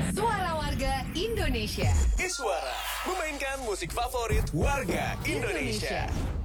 Suara Warga Indonesia. Iswara memainkan musik favorit warga Indonesia.